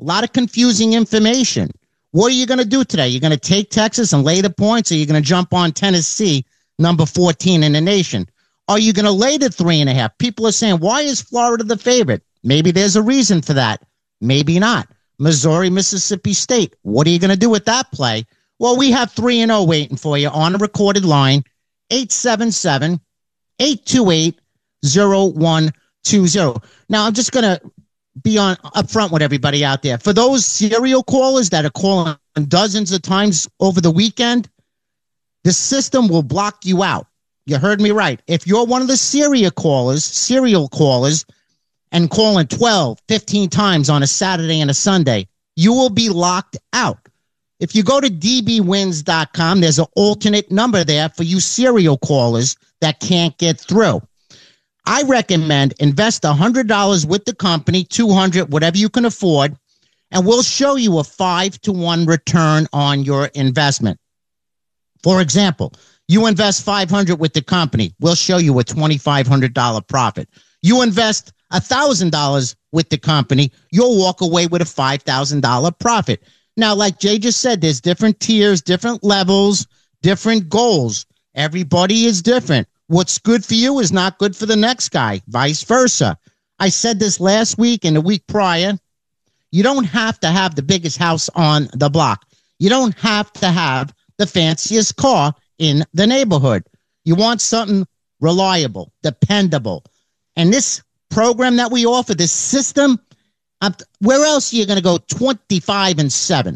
A lot of confusing information. What are you going to do today? You're going to take Texas and lay the points, or you're going to jump on Tennessee, number 14 in the nation? Are you going to lay the 3.5? People are saying, why is Florida the favorite? Maybe there's a reason for that. Maybe not. Missouri, Mississippi State. What are you going to do with that play? Well, we have 3-0 waiting for you on a recorded line, 877-828-0120. Now, I'm just going to be on upfront with everybody out there. For those serial callers that are calling dozens of times over the weekend, the system will block you out. You heard me right. If you're one of the serial callers, and calling 12, 15 times on a Saturday and a Sunday, you will be locked out. If you go to dbwins.com, there's an alternate number there for you serial callers that can't get through. I recommend invest $100 with the company, $200, whatever you can afford, and we'll show you a 5-to-1 return on your investment. For example, you invest $500 with the company, we'll show you a $2,500 profit. You invest $1,000 with the company, you'll walk away with a $5,000 profit. Now, like Jay just said, there's different tiers, different levels, different goals. Everybody is different. What's good for you is not good for the next guy, vice versa. I said this last week and the week prior. You don't have to have the biggest house on the block. You don't have to have the fanciest car in the neighborhood. You want something reliable, dependable. And this program that we offer, this system, where else are you going to go 25-7?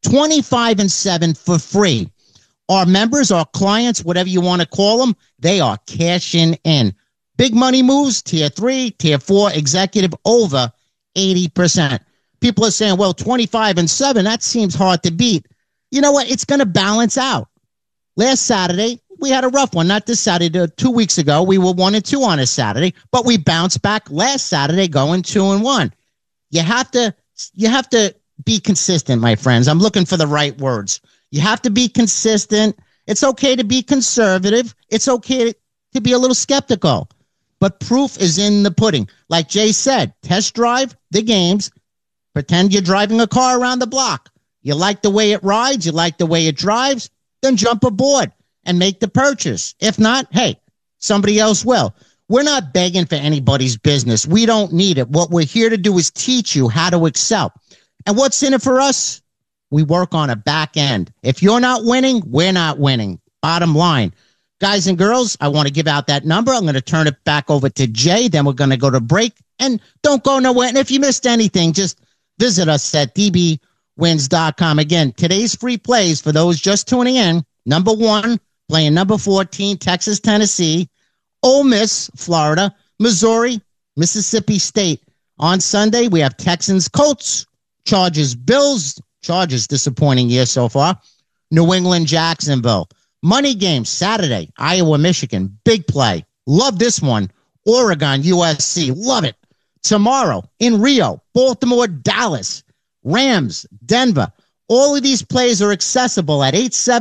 25-7 for free. Our members, our clients, whatever you want to call them, they are cashing in. Big money moves, tier 3, tier 4, executive, over 80%. People are saying, well, 25-7, that seems hard to beat. You know what? It's going to balance out. Last Saturday, we had a rough one. Not this Saturday, 2 weeks ago. We were 1-2 on a Saturday, but we bounced back last Saturday going 2-1. You have to be consistent, my friends. I'm looking for the right words. You have to be consistent. It's okay to be conservative. It's okay to be a little skeptical, but proof is in the pudding. Like Jay said, test drive the games. Pretend you're driving a car around the block. You like the way it rides. You like the way it drives. Then jump aboard and make the purchase. If not, hey, somebody else will. We're not begging for anybody's business. We don't need it. What we're here to do is teach you how to excel. And what's in it for us? We work on a back end. If you're not winning, we're not winning. Bottom line. Guys and girls, I want to give out that number. I'm going to turn it back over to Jay. Then we're going to go to break. And don't go nowhere. And if you missed anything, just visit us at dbwins.com. Again, today's free plays for those just tuning in. Number 1, playing number 14, Texas, Tennessee, Ole Miss, Florida, Missouri, Mississippi State. On Sunday, we have Texans, Colts, Chargers, Bills. Chargers, disappointing year so far. New England, Jacksonville. Money game, Saturday, Iowa, Michigan. Big play. Love this one. Oregon, USC. Love it. Tomorrow, in Rio, Baltimore, Dallas. Rams, Denver. All of these plays are accessible at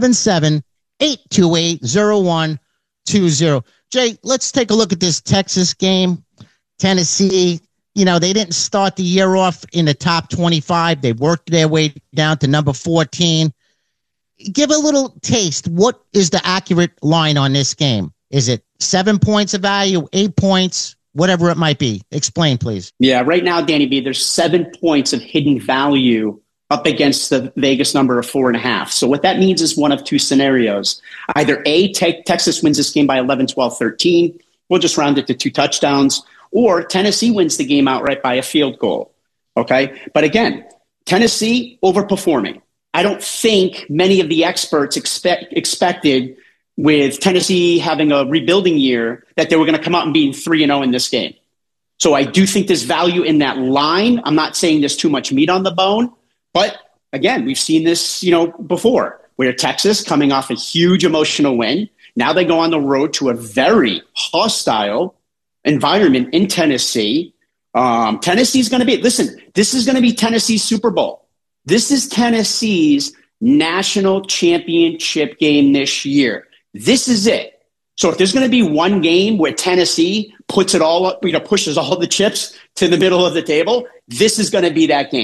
877-828-0120. Jay, let's take a look at this Texas game. Tennessee, you know, they didn't start the year off in the top 25. They worked their way down to number 14. Give a little taste. What is the accurate line on this game? Is it 7 points of value, 8 points, whatever it might be? Explain, please. Yeah, right now, Danny B, there's 7 points of hidden value up against the Vegas number of 4.5. So what that means is one of two scenarios. Either A, Texas wins this game by 11, 12, 13. We'll just round it to 2 touchdowns. Or Tennessee wins the game outright by a field goal. Okay? But again, Tennessee overperforming. I don't think many of the experts expected with Tennessee having a rebuilding year that they were going to come out and being 3-0 in this game. So I do think there's value in that line. I'm not saying there's too much meat on the bone. But again, we've seen this, before, where Texas coming off a huge emotional win. Now they go on the road to a very hostile environment in Tennessee. Tennessee's going to be, listen, this is going to be Tennessee's Super Bowl. This is Tennessee's national championship game this year. This is it. So if there's going to be one game where Tennessee puts it all up, pushes all the chips to the middle of the table, this is going to be that game.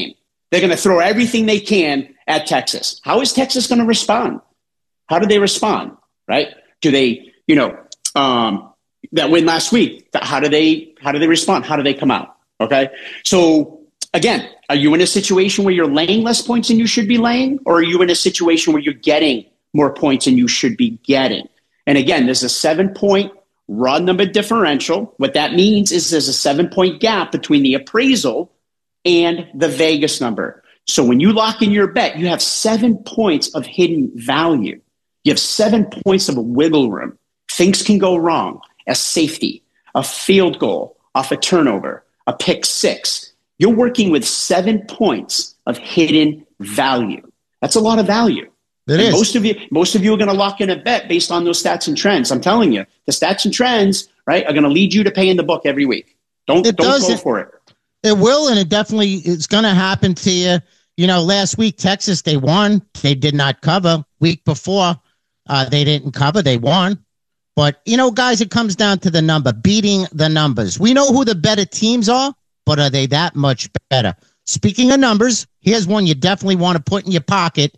They're going to throw everything they can at Texas. How is Texas going to respond? How do they respond, right? Do they, that win last week, how do they respond? How do they come out? Okay. So again, are you in a situation where you're laying less points than you should be laying, or are you in a situation where you're getting more points than you should be getting? And again, there's a 7-point raw number differential. What that means is there's a 7-point gap between the appraisal and the Vegas number. So when you lock in your bet, you have 7 points of hidden value. You have 7 points of wiggle room. Things can go wrong. A safety, a field goal off a turnover, a pick six. You're working with 7 points of hidden value. That's a lot of value. It is. Most of you are going to lock in a bet based on those stats and trends. I'm telling you, the stats and trends, right, are going to lead you to pay in the book every week. Don't go for it. It will, and it definitely is going to happen to you. Last week, Texas, they won. They did not cover. Week before, they didn't cover. They won. But, guys, it comes down to the number, beating the numbers. We know who the better teams are, but are they that much better? Speaking of numbers, here's one you definitely want to put in your pocket.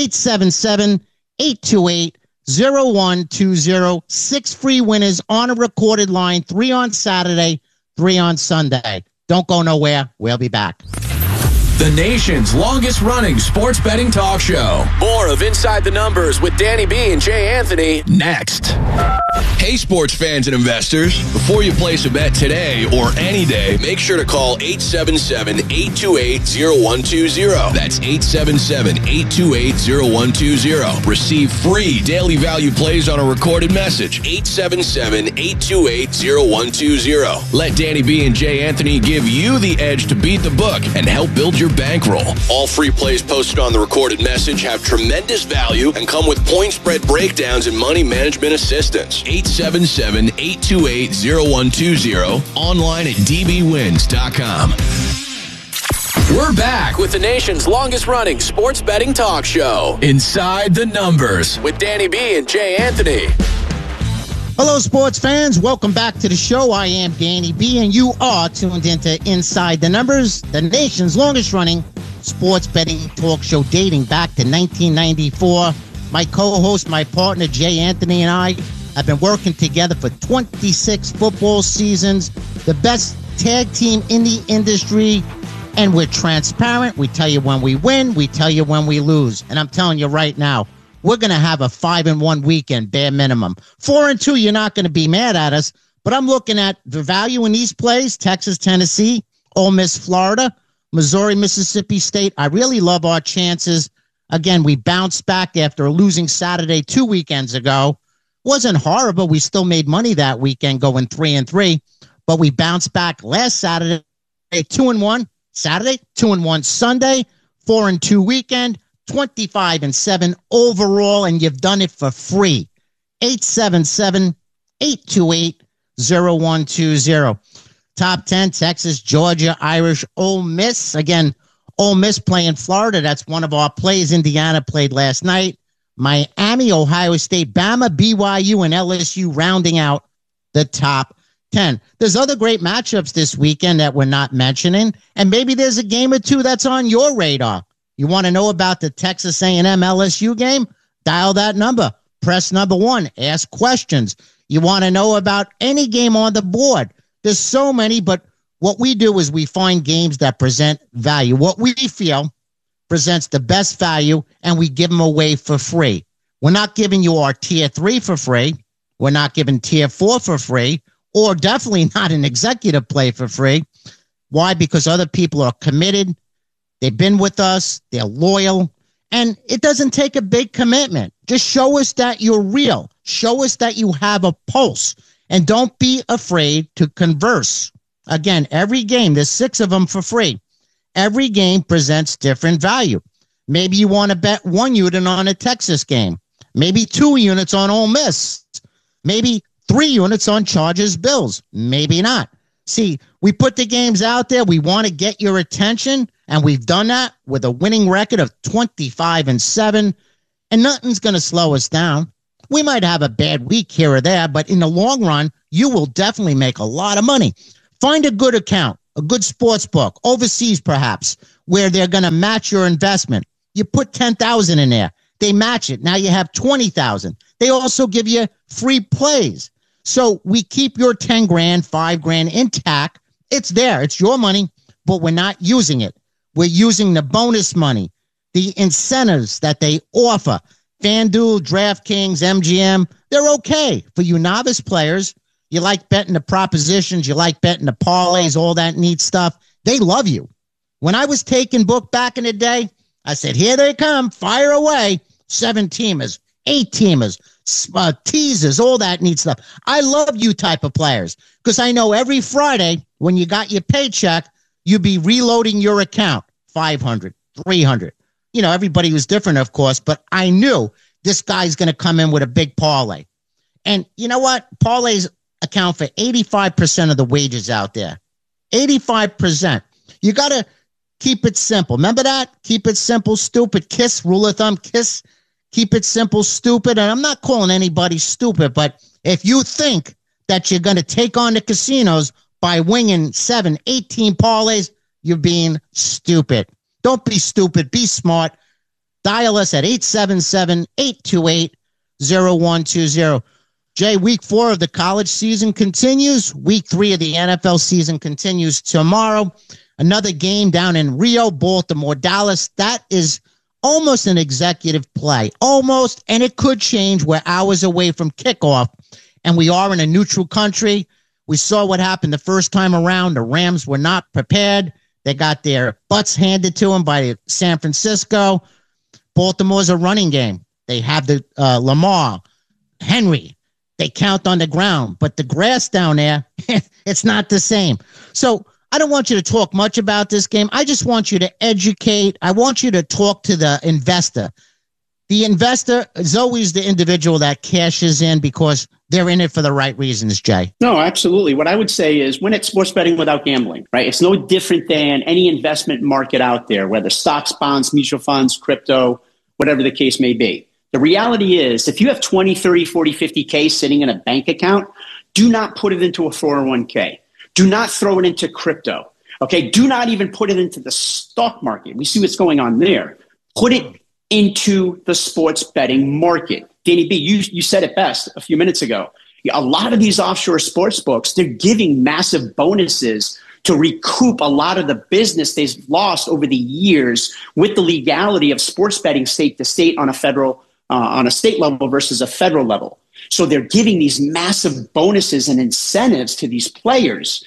877-828-0120. 6 free winners on a recorded line, 3 on Saturday, 3 on Sunday. Don't go nowhere. We'll be back. The nation's longest running sports betting talk show. More of Inside the Numbers with Danny B and Jay Anthony next. Hey, sports fans and investors. Before you place a bet today or any day, make sure to call 877-828-0120. That's 877-828-0120. Receive free daily value plays on a recorded message. 877-828-0120. Let Danny B and Jay Anthony give you the edge to beat the book and help build your bankroll. All free plays posted on the recorded message have tremendous value and come with point spread breakdowns and money management assistance. 877-828-0120. Online at dbwins.com. We're back with the nation's longest running sports betting talk show, Inside the Numbers, with Danny B and Jay Anthony. Hello, sports fans. Welcome back to the show. I am Danny B, and you are tuned into Inside the Numbers, the nation's longest-running sports betting talk show dating back to 1994. My co-host, my partner, Jay Anthony, and I have been working together for 26 football seasons, the best tag team in the industry, and we're transparent. We tell you when we win. We tell you when we lose. And I'm telling you right now, we're going to have a 5-1 weekend, bare minimum. 4-2, you're not going to be mad at us. But I'm looking at the value in these plays: Texas, Tennessee, Ole Miss, Florida, Missouri, Mississippi State. I really love our chances. Again, we bounced back after losing Saturday 2 weekends ago. Wasn't horrible. We still made money that weekend going 3-3. But we bounced back last Saturday, 2-1. Saturday, 2-1 Sunday, 4-2 weekend. 25-7 overall, and you've done it for free. 877-828-0120. Top 10, Texas, Georgia, Irish, Ole Miss. Again, Ole Miss playing Florida. That's one of our plays. Indiana played last night. Miami, Ohio State, Bama, BYU, and LSU rounding out the top 10. There's other great matchups this weekend that we're not mentioning, and maybe there's a game or two that's on your radar. You want to know about the Texas A&M LSU game? Dial that number. Press number 1. Ask questions. You want to know about any game on the board? There's so many, but what we do is we find games that present value. What we feel presents the best value, and we give them away for free. We're not giving you our Tier 3 for free. We're not giving Tier 4 for free, or definitely not an executive play for free. Why? Because other people are committed. They've been with us. They're loyal. And it doesn't take a big commitment. Just show us that you're real. Show us that you have a pulse. And don't be afraid to converse. Again, every game, there's 6 of them for free. Every game presents different value. Maybe you want to bet 1 unit on a Texas game. Maybe 2 units on Ole Miss. Maybe 3 units on Chargers Bills. Maybe not. See, we put the games out there. We want to get your attention, and we've done that with a winning record of 25-7, and nothing's going to slow us down. We might have a bad week here or there, but in the long run, you will definitely make a lot of money. Find a good account, a good sports book, overseas perhaps. where they're going to match your investment. You put 10,000 in there. They match it. Now you have 20,000. They also give you free plays. So we keep your 10 grand, 5 grand intact. It's there. It's your money, but we're not using it. We're using the bonus money, the incentives that they offer. FanDuel, DraftKings, MGM, they're okay for you novice players. You like betting the propositions. You like betting the parlays, all that neat stuff. They love you. When I was taking book back in the day, I said, here they come, fire away. 7-teamers, 8-teamers, teasers, all that neat stuff. I love you type of players because I know every Friday when you got your paycheck, you'd be reloading your account, 500, 300. You know, everybody was different, of course, but I knew this guy's going to come in with a big parlay. And you know what? Parlays account for 85% of the wages out there. 85%. You got to keep it simple. Remember that? Keep it simple, stupid. KISS, rule of thumb, KISS. Keep it simple, stupid. And I'm not calling anybody stupid, but if you think that you're going to take on the casinos by winging 7, 18 parlays, you're being stupid. Don't be stupid. Be smart. Dial us at 877-828-0120. Jay, week 4 of the college season continues. Week 3 of the NFL season continues tomorrow. Another game down in Rio, Baltimore, Dallas. That is almost an executive play. Almost, and it could change. We're hours away from kickoff, and we are in a neutral country. We saw what happened the first time around. The Rams were not prepared. They got their butts handed to them by San Francisco. Baltimore's a running game. They have the Lamar, Henry. They count on the ground, but the grass down there, it's not the same. So I don't want you to talk much about this game. I just want you to educate. I want you to talk to the investor. The investor is always the individual that cashes in because they're in it for the right reasons, Jay. No, absolutely. What I would say is win at sports betting without gambling, right? It's no different than any investment market out there, whether stocks, bonds, mutual funds, crypto, whatever the case may be. The reality is if you have 20, 30, 40, 50K sitting in a bank account, do not put it into a 401k. Do not throw it into crypto. Okay. Do not even put it into the stock market. We see what's going on there. Put it into the sports betting market. Danny B, you said it best a few minutes ago. A lot of these offshore sports books, they're giving massive bonuses to recoup a lot of the business they've lost over the years with the legality of sports betting state to state on a federal, on a state level versus a federal level. So they're giving these massive bonuses and incentives to these players,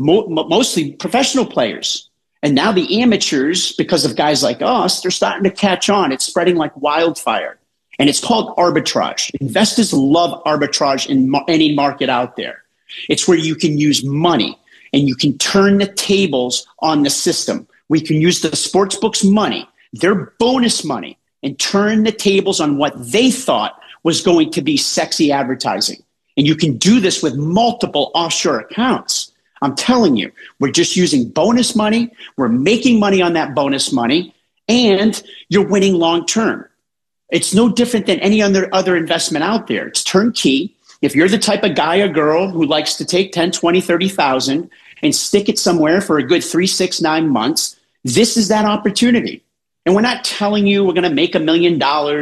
mostly professional players. And now the amateurs, because of guys like us, they're starting to catch on. It's spreading like wildfire. And it's called arbitrage. Investors love arbitrage in any market out there. It's where you can use money and you can turn the tables on the system. We can use the sportsbook's money, their bonus money, and turn the tables on what they thought was going to be sexy advertising. And you can do this with multiple offshore accounts. I'm telling you, we're just using bonus money. We're making money on that bonus money, and you're winning long term. It's no different than any other investment out there. It's turnkey. If you're the type of guy or girl who likes to take 10, 20, 30,000 and stick it somewhere for a good 3, 6, 9 months, this is that opportunity. And we're not telling you we're going to make $1 million,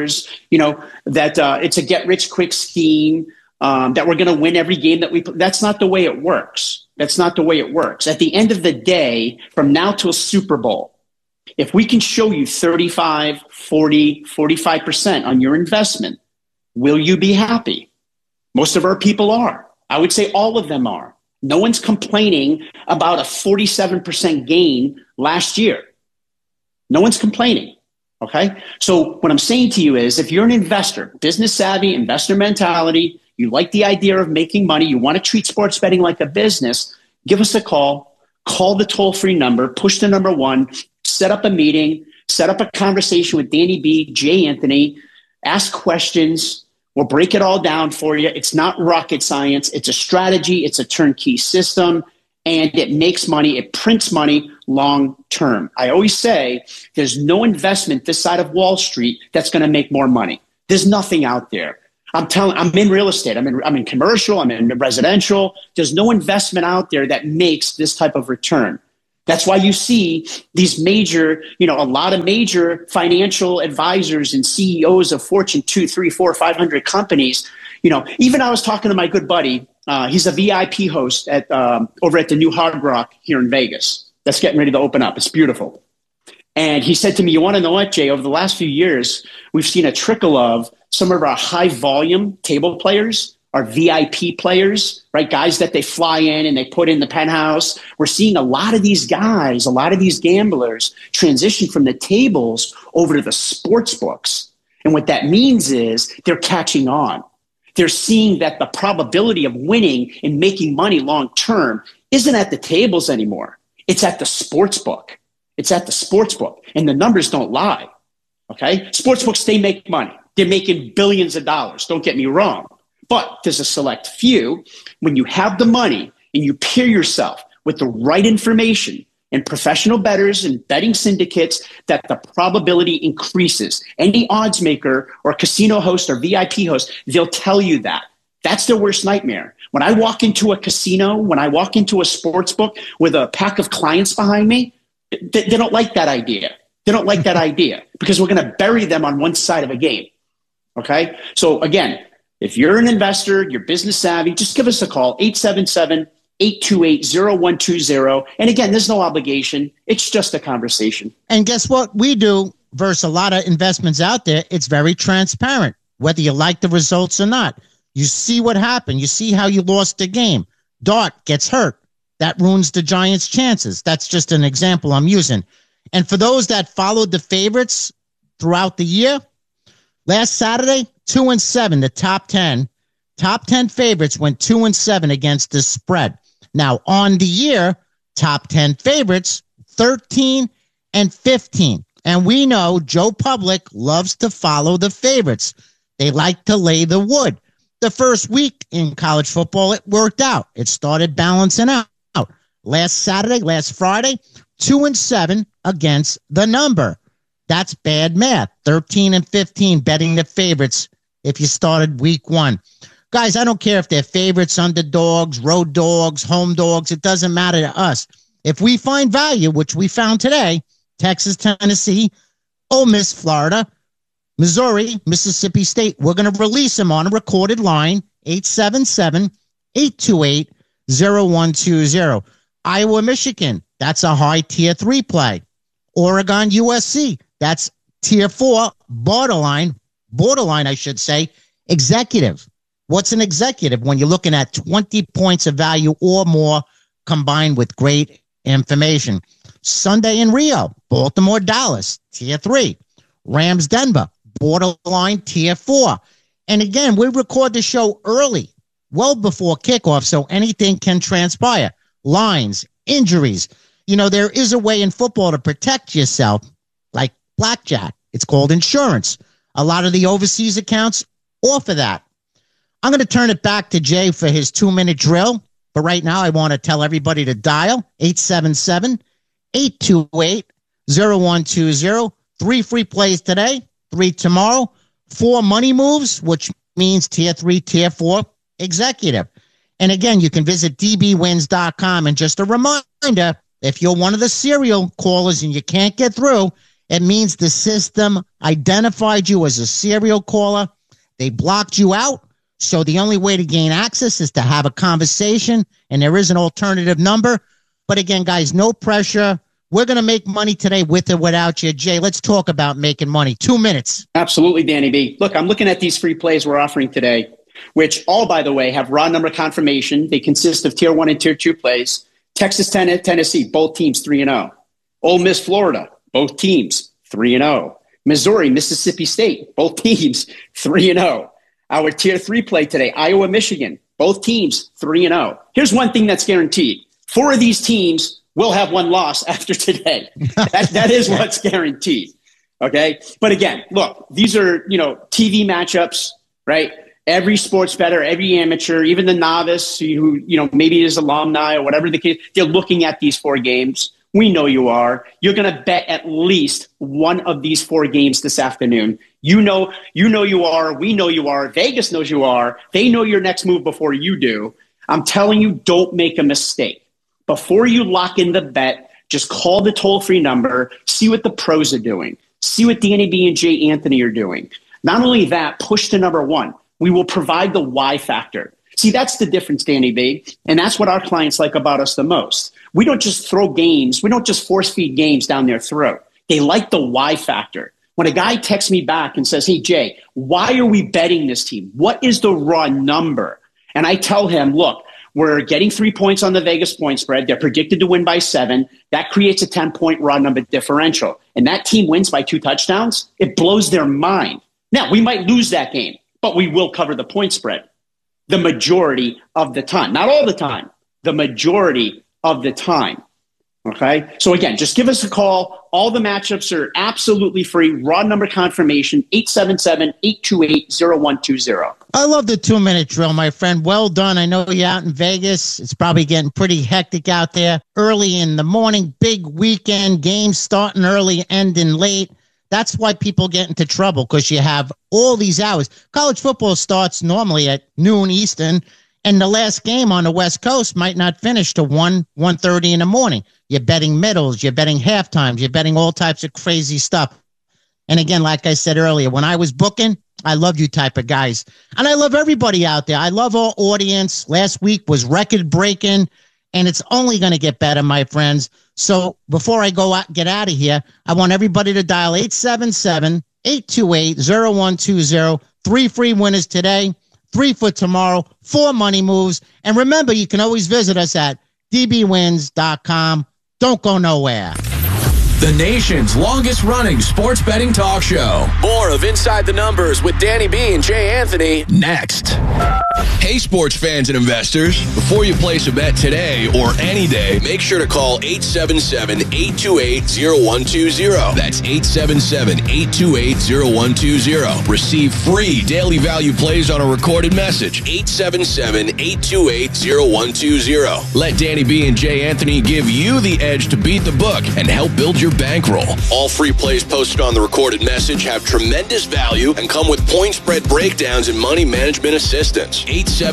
that it's a get-rich-quick scheme, that we're going to win every game that we play. That's not the way it works. That's not the way it works. At the end of the day, from now till Super Bowl, if we can show you 35, 40, 45% on your investment, will you be happy? Most of our people are. I would say all of them are. No one's complaining about a 47% gain last year. No one's complaining. Okay. So what I'm saying to you is if you're an investor, business savvy, investor mentality, you like the idea of making money, you want to treat sports betting like a business, give us a call the toll-free number, push the number 1, set up a meeting, set up a conversation with Danny B, Jay Anthony, ask questions. We'll break it all down for you. It's not rocket science. It's a strategy. It's a turnkey system, and it makes money. It prints money long term. I always say there's no investment this side of Wall Street that's going to make more money. There's nothing out there. I'm in real estate. I'm in commercial. I'm in residential. There's no investment out there that makes this type of return. That's why you see these major, a lot of major financial advisors and CEOs of Fortune 2, 3, 4, 500 companies. Even I was talking to my good buddy. He's a VIP host over at the new Hard Rock here in Vegas. That's getting ready to open up. It's beautiful. And he said to me, you want to know what, Jay? Over the last few years, we've seen a trickle of some of our high volume table players, our VIP players, right? Guys that they fly in and they put in the penthouse. We're seeing a lot of these guys, a lot of these gamblers transition from the tables over to the sports books. And what that means is they're catching on. They're seeing that the probability of winning and making money long term isn't at the tables anymore. It's at the sports book. It's at the sports book. And the numbers don't lie. Okay? Sports books, they make money. They're making billions of dollars. Don't get me wrong. But there's a select few. When you have the money and you pair yourself with the right information and professional bettors and betting syndicates, that the probability increases. Any odds maker or casino host or VIP host, they'll tell you that. That's their worst nightmare. When I walk into a casino, when I walk into a sports book with a pack of clients behind me, they don't like that idea. They don't like that idea because we're going to bury them on one side of a game. Okay? So again, if you're an investor, you're business savvy, just give us a call, 877-828-0120. And again, there's no obligation. It's just a conversation. And guess what we do versus a lot of investments out there? It's very transparent, whether you like the results or not. You see what happened. You see how you lost the game. Dart gets hurt. That ruins the Giants' chances. That's just an example I'm using. And for those that followed the favorites throughout the year, last Saturday, 2-7, the top 10 favorites went 2-7 against the spread. Now on the year, top 10 favorites, 13-15. And we know Joe Public loves to follow the favorites. They like to lay the wood. The first week in college football, it worked out. It started balancing out. Last Saturday, last Friday, 2-7 against the number. That's bad math. 13-15 betting the favorites if you started week one. Guys, I don't care if they're favorites, underdogs, road dogs, home dogs. It doesn't matter to us. If we find value, which we found today, Texas, Tennessee, Ole Miss, Florida, Missouri, Mississippi State, we're going to release them on a recorded line, 877-828-0120. Iowa, Michigan, that's a high tier 3 play. Oregon, USC, that's tier 4, borderline, I should say, executive. What's an executive? When you're looking at 20 points of value or more combined with great information. Sunday in Rio, Baltimore, Dallas, tier 3. Rams, Denver, borderline tier 4. And again, we record the show early, well before kickoff, so anything can transpire. Lines, injuries. There is a way in football to protect yourself, like blackjack. It's called insurance. A lot of the overseas accounts offer that. I'm going to turn it back to Jay for his 2-minute drill. But right now, I want to tell everybody to dial 877-828-0120. 3 free plays today, 3 tomorrow, 4 money moves, which means tier 3, tier 4 executive. And again, you can visit dbwins.com. And just a reminder, if you're one of the serial callers and you can't get through, it means the system identified you as a serial caller. They blocked you out. So the only way to gain access is to have a conversation, and there is an alternative number. But again, guys, no pressure. We're going to make money today with or without you. Jay, let's talk about making money. 2 minutes. Absolutely, Danny B. Look, I'm looking at these free plays we're offering today, which all, by the way, have raw number confirmation. They consist of tier 1 and tier 2 plays. Texas, Tennessee, both teams 3-0. Ole Miss, Florida, both teams 3-0. Missouri, Mississippi State, both teams 3-0. Our tier 3 play today, Iowa, Michigan, both teams 3-0. Here's one thing that's guaranteed. 4 of these teams will have 1 loss after today. That is what's guaranteed. Okay. But again, look, these are, TV matchups, right? Every sports bettor, every amateur, even the novice who, maybe is alumni or whatever the case, they're looking at these 4 games. We know you are. You're going to bet at least one of these 4 games this afternoon. You know you are. We know you are. Vegas knows you are. They know your next move before you do. I'm telling you, don't make a mistake. Before you lock in the bet, Just call the toll-free number, see what the pros are doing, see what Danny B and Jay Anthony are doing. Not only that, push to number one. We will provide the why factor. See, that's the difference, Danny B. And that's what our clients like about us the most. We don't just throw games. We don't just force feed games down their throat. They like the why factor. When a guy texts me back and says, hey, Jay, why are we betting this team? What is the raw number? And I tell him, look, we're getting 3 points on the Vegas point spread. They're predicted to win by 7. That creates a 10-point raw number differential. And that team wins by 2 touchdowns. It blows their mind. Now, we might lose that game, but we will cover the point spread the majority of the time. Not all the time, the majority of the time. Okay? So again, just give us a call. All the matchups are absolutely free. Raw number confirmation, 877-828-0120. I love the 2-minute drill, my friend. Well done. I know you're out in Vegas. It's probably getting pretty hectic out there. Early in the morning, big weekend, games starting early, ending late. That's why people get into trouble, because you have all these hours. College football starts normally at noon Eastern, and the last game on the West Coast might not finish till 1:30 in the morning. You're betting middles, you're betting halftimes, you're betting all types of crazy stuff. And again, like I said earlier, when I was booking, I love you type of guys. And I love everybody out there. I love our audience. Last week was record-breaking, and it's only going to get better, my friends. So before I get out of here, I want everybody to dial 877-828-0120. 3 free winners today, 3 for tomorrow, 4 money moves. And remember, you can always visit us at dbwins.com. Don't go nowhere. The nation's longest running sports betting talk show. More of Inside the Numbers with Danny B and Jay Anthony next. Hey, sports fans and investors. Before you place a bet today or any day, make sure to call 877-828-0120. That's 877-828-0120. Receive free daily value plays on a recorded message. 877-828-0120. Let Danny B and Jay Anthony give you the edge to beat the book and help build your bankroll. All free plays posted on the recorded message have tremendous value and come with point spread breakdowns and money management assistance.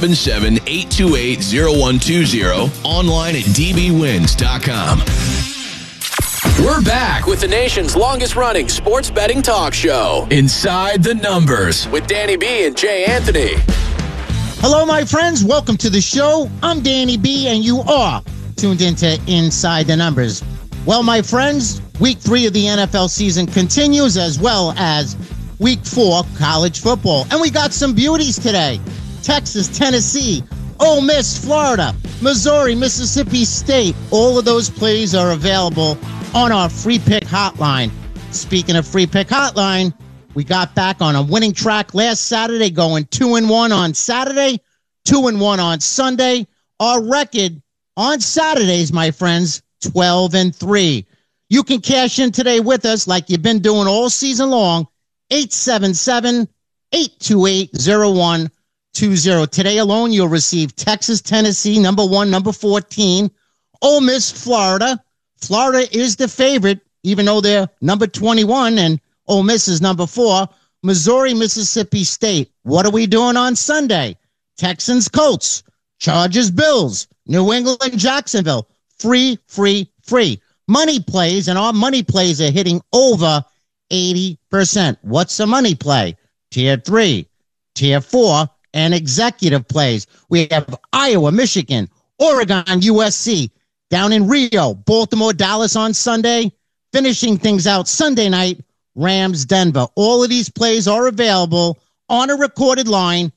877-828-0120. Online at dbwins.com. We're back with the nation's longest running sports betting talk show, Inside the Numbers, with Danny B and Jay Anthony. Hello, my friends. Welcome to the show. I'm Danny B, and you are tuned into Inside the Numbers. Well, my friends, week 3 of the NFL season continues, as well as week 4 college football. And we got some beauties today. Texas, Tennessee, Ole Miss, Florida, Missouri, Mississippi State. All of those plays are available on our free pick hotline. Speaking of free pick hotline, we got back on a winning track last Saturday, going 2-1 on Saturday, 2-1 on Sunday. Our record on Saturdays, my friends, 12-3. You can cash in today with us like you've been doing all season long. 877-828-0120. Today alone, you'll receive Texas, Tennessee, number 1, number 14. Ole Miss, Florida. Florida is the favorite, even though they're number 21, and Ole Miss is number 4. Missouri, Mississippi State. What are we doing on Sunday? Texans, Colts. Chargers, Bills. New England, Jacksonville. Free. Money plays, and our money plays are hitting over 80%. What's the money play? Tier 3, Tier 4, and executive plays. We have Iowa, Michigan, Oregon, USC, down in Rio, Baltimore, Dallas on Sunday. Finishing things out Sunday night, Rams, Denver. All of these plays are available on a recorded line,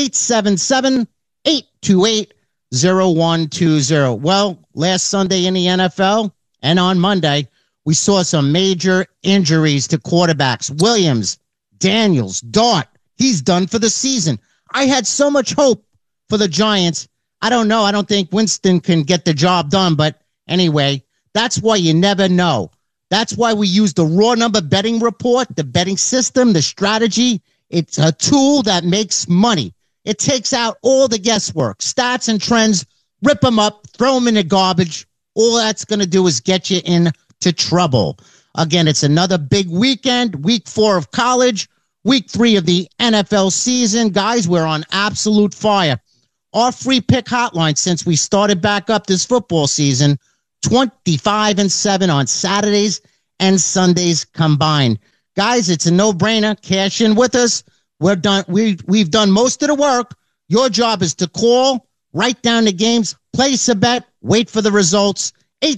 877-828-0120. Well, last Sunday in the NFL and on Monday, we saw some major injuries to quarterbacks. Williams, Daniels, Dart, he's done for the season. I had so much hope for the Giants. I don't know. I don't think Winston can get the job done. But anyway, that's why you never know. That's why we use the raw number betting report, the betting system, the strategy. It's a tool that makes money. It takes out all the guesswork, stats and trends, rip them up, throw them in the garbage. All that's going to do is get you into trouble. Again, it's another big weekend, week 4 of college, week 3 of the NFL season. Guys, we're on absolute fire. Our free pick hotline, since we started back up this football season, 25-7 on Saturdays and Sundays combined. Guys, it's a no-brainer. Cash in with us. We're done. We've done most of the work. Your job is to call, write down the games, place a bet, wait for the results.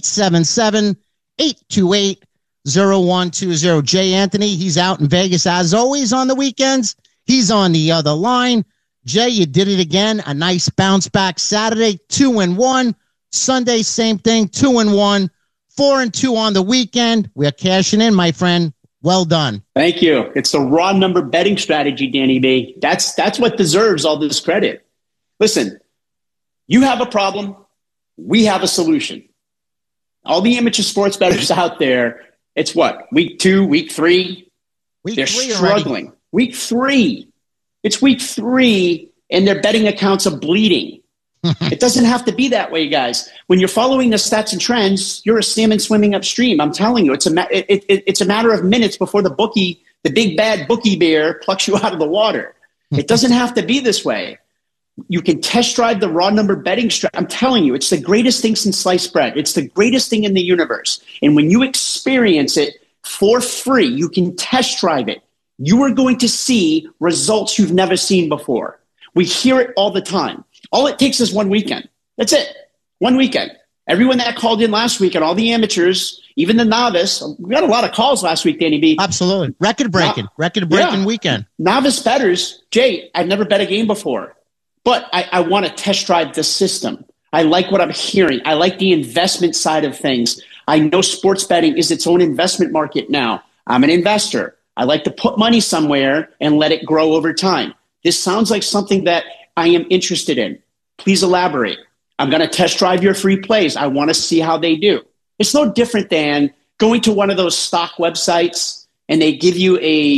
877-828-0120. Jay Anthony, he's out in Vegas as always on the weekends. He's on the other line. Jay, you did it again. A nice bounce back Saturday, 2-1. Sunday, same thing, 2-1. 4-2 on the weekend. We're cashing in, my friend. Well done. Thank you. It's the raw number betting strategy, Danny B. That's what deserves all this credit. Listen, you have a problem. We have a solution. All the amateur sports bettors out there, it's what? Week 2, week 3? They're struggling. Already. Week 3. It's week 3, and their betting accounts are bleeding. It doesn't have to be that way, guys. When you're following the stats and trends, you're a salmon swimming upstream. I'm telling you, it's a matter of minutes before the big bad bookie bear, plucks you out of the water. It doesn't have to be this way. You can test drive the raw number betting strategy. I'm telling you, it's the greatest thing since sliced bread. It's the greatest thing in the universe. And when you experience it for free, you can test drive it. You are going to see results you've never seen before. We hear it all the time. All it takes is one weekend. That's it. One weekend. Everyone that called in last week and all the amateurs, even the novice, we got a lot of calls last week, Danny B. Absolutely. Record breaking weekend. Novice bettors, Jay, I've never bet a game before, but I want to test drive the system. I like what I'm hearing. I like the investment side of things. I know sports betting is its own investment market now. I'm an investor. I like to put money somewhere and let it grow over time. This sounds like something that I am interested in. Please elaborate. I'm going to test drive your free plays. I want to see how they do. It's no different than going to one of those stock websites and they give you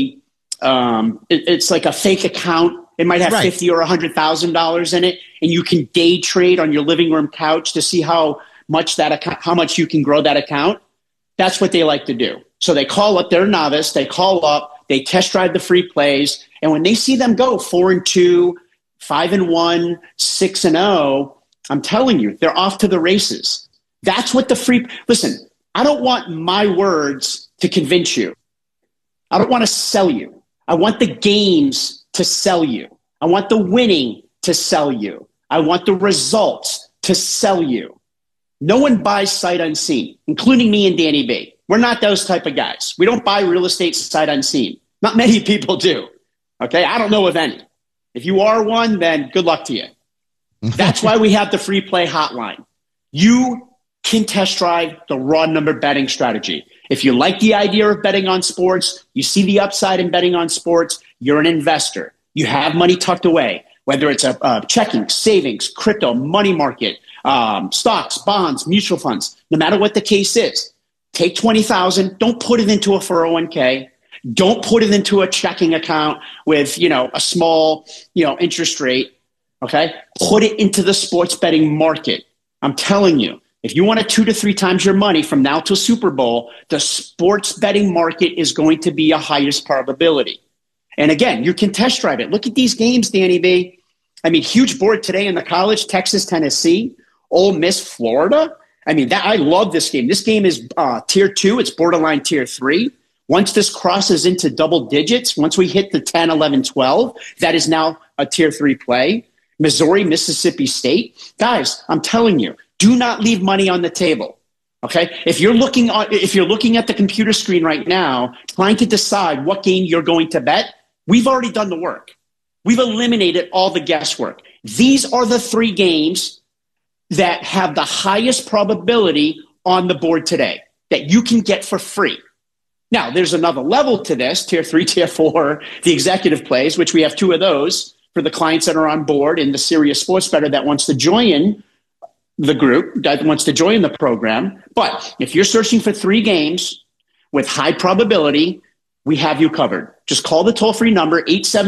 it's like a fake account. It might have $50,000 or $100,000 in it, and you can day trade on your living room couch to see how much you can grow that account. That's what they like to do. So they call up, they're a novice, they call up, they test drive the free plays, and when they see them go 4-2, 5-1, 6-0, I'm telling you, they're off to the races. That's what listen, I don't want my words to convince you. I don't want to sell you. I want the games to sell you. I want the winning to sell you. I want the results to sell you. No one buys sight unseen, including me and Danny B. We're not those type of guys. We don't buy real estate sight unseen. Not many people do. Okay? I don't know of any. If you are one, then good luck to you. That's why we have the free play hotline. You can test drive the raw number betting strategy. If you like the idea of betting on sports, you see the upside in betting on sports, you're an investor. You have money tucked away, whether it's a checking, savings, crypto, money market, stocks, bonds, mutual funds, no matter what the case is. Take $20,000. Don't put it into a 401k. Don't put it into a checking account with, a small, interest rate. Okay. Put it into the sports betting market. I'm telling you, if you want 2 to 3 times your money from now till Super Bowl, the sports betting market is going to be a highest probability. And again, you can test drive it. Look at these games, Danny B. I mean, huge board today in the college, Texas, Tennessee, Ole Miss, Florida. I mean, I love this game. This game is tier 2. It's borderline tier 3. Once this crosses into double digits, once we hit the 10, 11, 12, that is now a tier 3 play. Missouri, Mississippi State. Guys, I'm telling you, do not leave money on the table. Okay? If you're looking at the computer screen right now, trying to decide what game you're going to bet, we've already done the work. We've eliminated all the guesswork. These are the 3 games that have the highest probability on the board today that you can get for free. Now, there's another level to this, tier 3, tier 4, the executive plays, which we have 2 of those for the clients that are on board and the serious sports bettor that wants to join the group, that wants to join the program. But if you're searching for 3 games with high probability, we have you covered. Just call the toll-free number,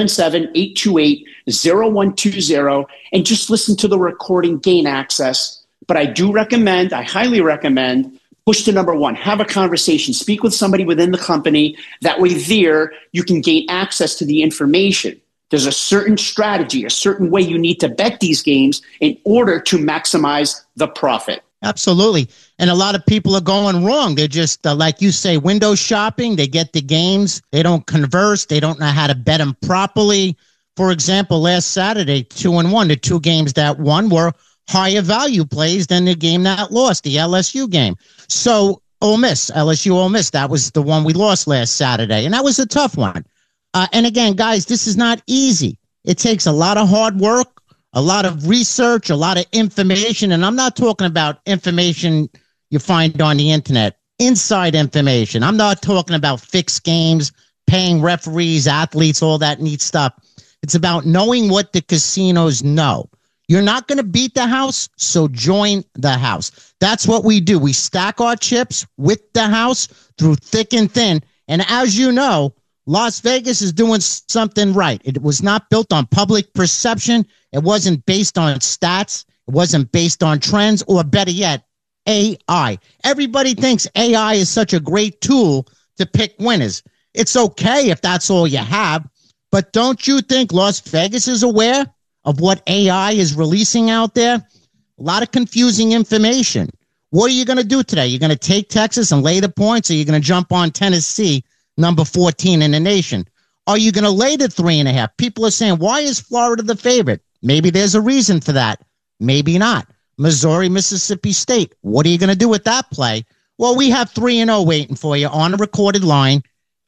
877-828-0120, and just listen to the recording, gain access. But I highly recommend, push to number 1. Have a conversation. Speak with somebody within the company. That way you can gain access to the information. There's a certain strategy, a certain way you need to bet these games in order to maximize the profit. Absolutely. And a lot of people are going wrong. They're just, like you say, window shopping. They get the games. They don't converse. They don't know how to bet them properly. For example, last Saturday, 2-1, the two games that won were higher value plays than the game that lost, the LSU game. So LSU Ole Miss, that was the one we lost last Saturday. And that was a tough one. And again, guys, this is not easy. It takes a lot of hard work, a lot of research, a lot of information. And I'm not talking about information you find on the internet, inside information. I'm not talking about fixed games, paying referees, athletes, all that neat stuff. It's about knowing what the casinos know. You're not going to beat the house, so join the house. That's what we do. We stack our chips with the house through thick and thin. And as you know, Las Vegas is doing something right. It was not built on public perception. It wasn't based on stats. It wasn't based on trends, or better yet, AI. Everybody thinks AI is such a great tool to pick winners. It's okay if that's all you have, but don't you think Las Vegas is aware of what AI is releasing out there? A lot of confusing information. What are you going to do today? You're going to take Texas and lay the points, or you're going to jump on Tennessee, number 14 in the nation? Are you going to lay the 3.5? People are saying, why is Florida the favorite? Maybe there's a reason for that. Maybe not. Missouri, Mississippi State. What are you going to do with that play? Well, we have 3-0 waiting for you on a recorded line,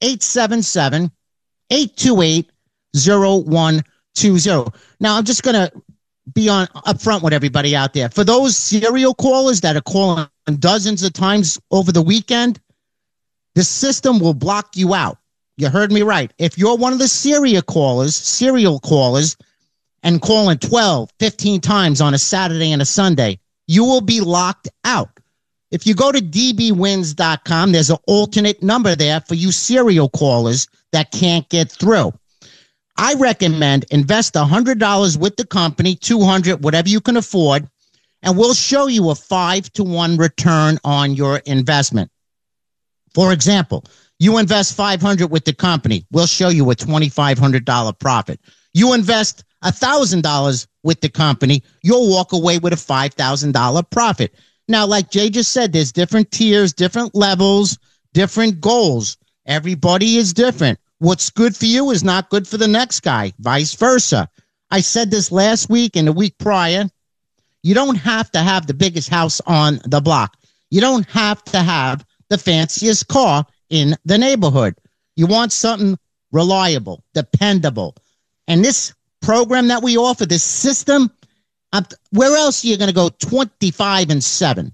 877-828-0120. Now, I'm just going to be upfront with everybody out there. For those serial callers that are calling dozens of times over the weekend, the system will block you out. You heard me right. If you're one of the serial callers, and calling 12, 15 times on a Saturday and a Sunday, you will be locked out. If you go to dbwins.com, there's an alternate number there for you serial callers that can't get through. I recommend invest $100 with the company, $200, whatever you can afford, and we'll show you a 5-to-1 return on your investment. For example, you invest $500 with the company, we'll show you a $2,500 profit. You invest $1,000 with the company, you'll walk away with a $5,000 profit. Now, like Jay just said, there's different tiers, different levels, different goals. Everybody is different. What's good for you is not good for the next guy, vice versa. I said this last week and the week prior. You don't have to have the biggest house on the block. You don't have to have the fanciest car in the neighborhood. You want something reliable, dependable. And this program that we offer, this system, where else are you going to go 25-7?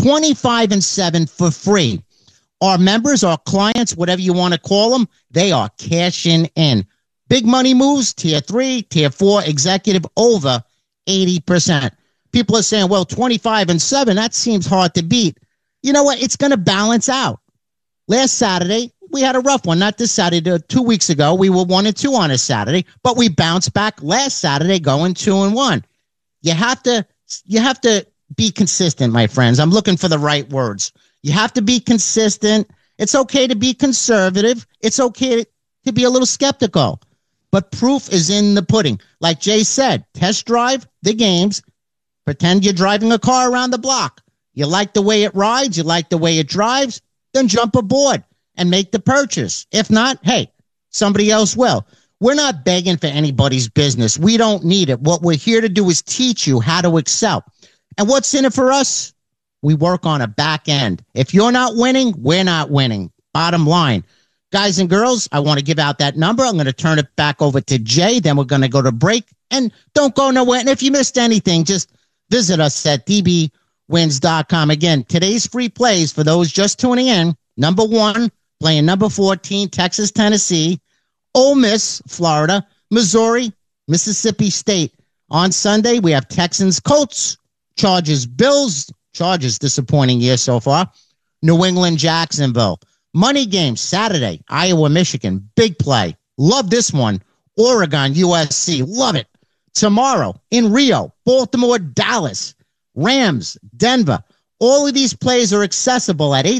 25-7 for free. Our members, our clients, whatever you want to call them, they are cashing in. Big money moves, tier 3, tier 4, executive, over 80%. People are saying, well, 25-7, that seems hard to beat. You know what? It's going to balance out. Last Saturday, we had a rough one. Not this Saturday. 2 weeks ago, we were 1-2 on a Saturday, but we bounced back last Saturday going 2-1. You have to be consistent, my friends. I'm looking for the right words. You have to be consistent. It's okay to be conservative. It's okay to be a little skeptical, but proof is in the pudding. Like Jay said, test drive the games. Pretend you're driving a car around the block. You like the way it rides. You like the way it drives. Then jump aboard and make the purchase. If not, hey, somebody else will. We're not begging for anybody's business. We don't need it. What we're here to do is teach you how to excel. And what's in it for us? We work on a back end. If you're not winning, we're not winning. Bottom line. Guys and girls, I want to give out that number. I'm going to turn it back over to Jay. Then we're going to go to break. And don't go nowhere. And if you missed anything, just visit us at dbwins.com. Again, today's free plays for those just tuning in. Number 1, playing number 14, Texas, Tennessee, Ole Miss, Florida, Missouri, Mississippi State. On Sunday, we have Texans, Colts, Chargers, Bills. Chargers, disappointing year so far. New England, Jacksonville. Money game, Saturday, Iowa, Michigan. Big play. Love this one. Oregon, USC. Love it. Tomorrow, in Rio, Baltimore, Dallas. Rams, Denver. All of these plays are accessible at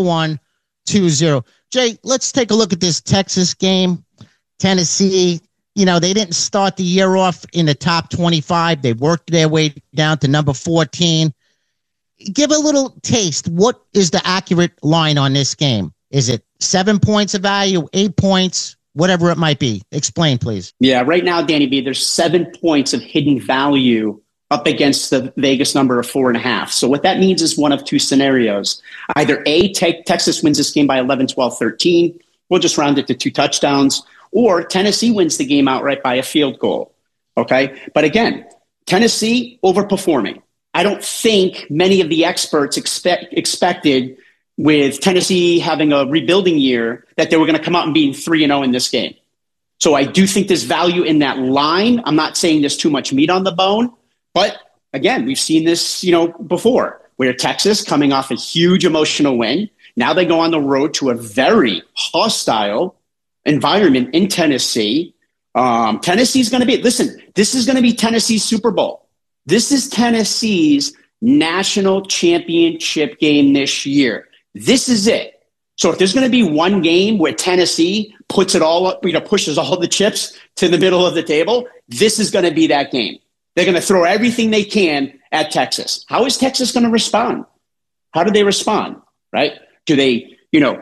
877-828-0120. Jay, let's take a look at this Texas game. Tennessee, they didn't start the year off in the top 25. They worked their way down to number 14. Give a little taste. What is the accurate line on this game? Is it 7 points of value, 8 points, whatever it might be? Explain, please. Yeah, right now, Danny B, there's 7 points of hidden value up against the Vegas number of 4.5. So what that means is one of two scenarios. Either A, Texas wins this game by 11, 12, 13. We'll just round it to 2 touchdowns. Or Tennessee wins the game outright by a field goal. Okay? But again, Tennessee overperforming. I don't think many of the experts expected with Tennessee having a rebuilding year that they were going to come out and being 3-0 in this game. So I do think there's value in that line. I'm not saying there's too much meat on the bone, but again, we've seen this, before, where Texas coming off a huge emotional win. Now they go on the road to a very hostile environment in Tennessee. Tennessee's going to be, listen, this is going to be Tennessee's Super Bowl. This is Tennessee's national championship game this year. This is it. So if there's going to be one game where Tennessee puts it all up, pushes all the chips to the middle of the table, this is going to be that game. They're going to throw everything they can at Texas. How is Texas going to respond? How do they respond? Right? Do they,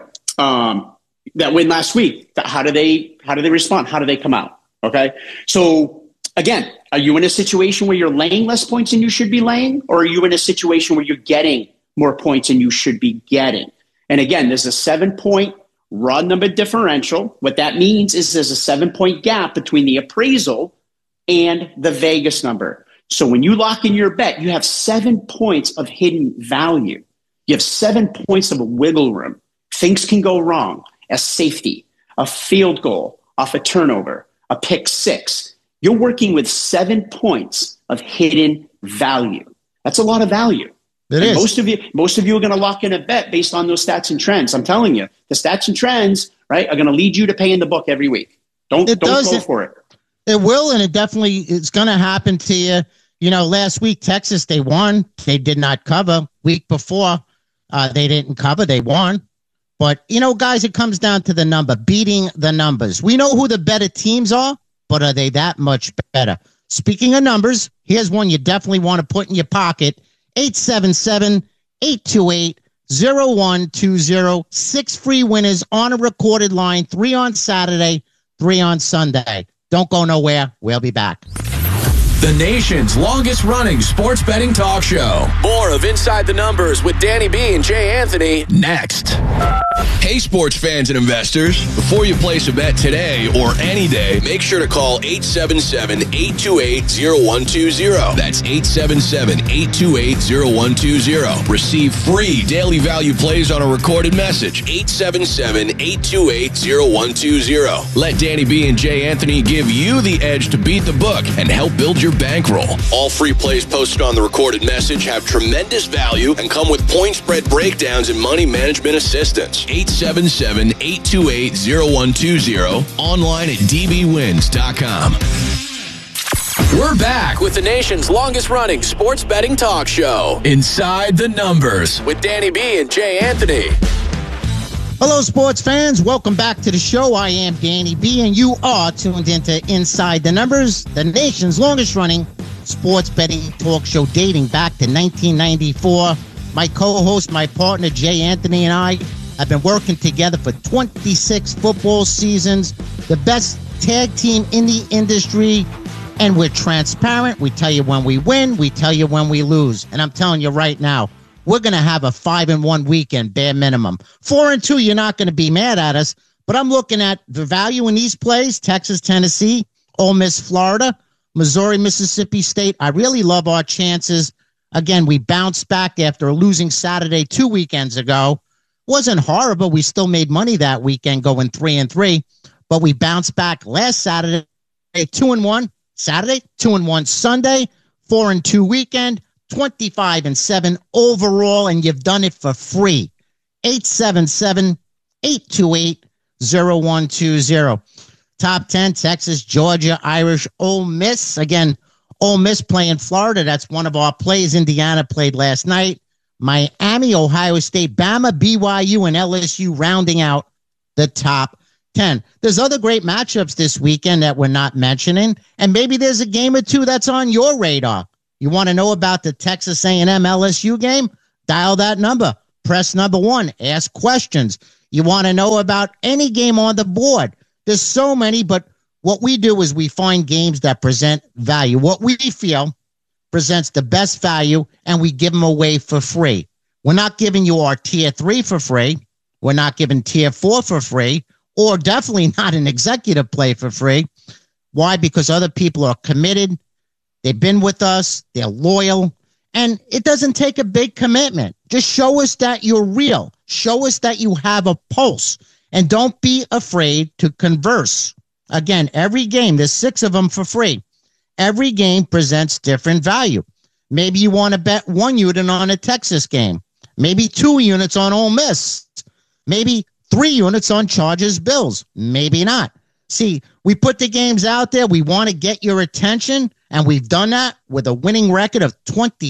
that win last week? How do they respond? How do they come out? Okay. So again, are you in a situation where you're laying less points than you should be laying, or are you in a situation where you're getting more points than you should be getting? And again, there's a 7-point raw number differential. What that means is there's a 7-point gap between the appraisal and the Vegas number. So when you lock in your bet, you have 7 points of hidden value. You have 7 points of a wiggle room. Things can go wrong. A safety, a field goal off a turnover, a pick six. You're working with 7 points of hidden value. That's a lot of value. It is. Most of you are going to lock in a bet based on those stats and trends. I'm telling you, the stats and trends, right, are going to lead you to pay in the book every week. Don't go for it. It will, and it definitely is going to happen to you. Last week, Texas, they won. They did not cover. Week before, they didn't cover. They won. But, guys, it comes down to the number, beating the numbers. We know who the better teams are, but are they that much better? Speaking of numbers, here's one you definitely want to put in your pocket. 877-828-0120. 6 free winners on a recorded line, 3 on Saturday, 3 on Sunday. Don't go nowhere. We'll be back. The nation's longest running sports betting talk show. More of Inside the Numbers with Danny B and Jay Anthony next. Hey, sports fans and investors. Before you place a bet today or any day, make sure to call 877-828-0120. That's 877-828-0120. Receive free daily value plays on a recorded message. 877-828-0120. Let Danny B and Jay Anthony give you the edge to beat the book and help build your bankroll. All free plays posted on the recorded message have tremendous value and come with point spread breakdowns and money management assistance. 877-828-0120. Online at dbwins.com. We're back with the nation's longest running sports betting talk show, Inside the Numbers, with Danny B and Jay Anthony. Hello, sports fans. Welcome back to the show. I am Danny B, and you are tuned into Inside the Numbers, the nation's longest-running sports betting talk show dating back to 1994. My co-host, my partner, Jay Anthony, and I have been working together for 26 football seasons, the best tag team in the industry, and we're transparent. We tell you when we win. We tell you when we lose. And I'm telling you right now, we're going to have a 5-1 weekend, bare minimum. 4-2, you're not going to be mad at us. But I'm looking at the value in these plays: Texas, Tennessee, Ole Miss, Florida, Missouri, Mississippi State. I really love our chances. Again, we bounced back after a losing Saturday 2 weekends ago. Wasn't horrible. We still made money that weekend going 3-3. But we bounced back last Saturday, 2-1 Saturday, 2-1 Sunday, 4-2 weekend. 25-7 overall, and you've done it for free. 877-828-0120. Top 10, Texas, Georgia, Irish, Ole Miss. Again, Ole Miss playing Florida. That's one of our plays. Indiana played last night. Miami, Ohio State, Bama, BYU, and LSU rounding out the top 10. There's other great matchups this weekend that we're not mentioning, and maybe there's a game or two that's on your radar. You want to know about the Texas A&M LSU game? Dial that number. Press number 1. Ask questions. You want to know about any game on the board? There's so many, but what we do is we find games that present value. What we feel presents the best value, and we give them away for free. We're not giving you our Tier 3 for free. We're not giving Tier 4 for free, or definitely not an executive play for free. Why? Because other people are committed. They've been with us. They're loyal. And it doesn't take a big commitment. Just show us that you're real. Show us that you have a pulse. And don't be afraid to converse. Again, every game, there's 6 of them for free. Every game presents different value. Maybe you want to bet 1 unit on a Texas game. Maybe 2 units on Ole Miss. Maybe 3 units on Chargers Bills. Maybe not. See, we put the games out there. We want to get your attention, and we've done that with a winning record of